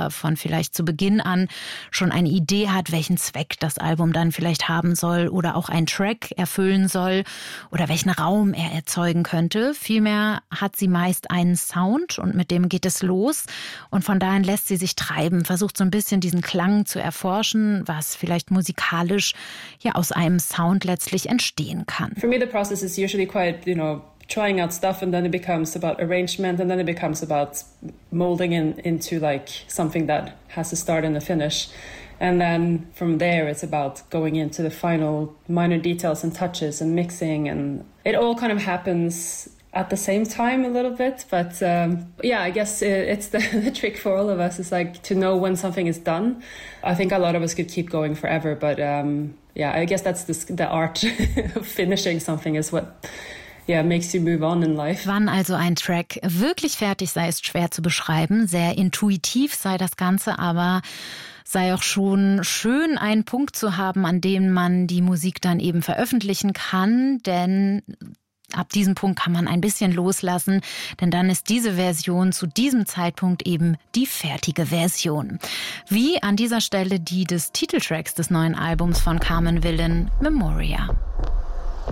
von vielleicht zu Beginn an schon eine Idee hat, welchen Zweck das Album dann vielleicht haben soll oder auch einen Track erfüllen soll oder welchen Raum er erzeugen könnte. Vielmehr hat sie meist einen Sound und mit dem geht es los und von daher lässt sie sich treiben, versucht so ein bisschen diesen Klang zu erforschen, was vielleicht musikalisch ja aus einem Sound letztlich entstehen kann. For me the process is usually quite, trying out stuff, and then it becomes about arrangement, and then it becomes about molding into like something that has a start and a finish. And then from there it's about going into the final minor details and touches and mixing, and it all kind of happens at the same time a little bit. But I guess it's the trick for all of us is like to know when something is done. I think a lot of us could keep going forever, but I guess that's the art of finishing something is what makes you move on in life. Wann also ein Track wirklich fertig sei, ist schwer zu beschreiben. Sehr intuitiv sei das Ganze, aber sei auch schon schön, einen Punkt zu haben, an dem man die Musik dann eben veröffentlichen kann, denn ab diesem Punkt kann man ein bisschen loslassen, denn dann ist diese Version zu diesem Zeitpunkt eben die fertige Version. Wie an dieser Stelle die des Titeltracks des neuen Albums von Carmen Willen, Memoria.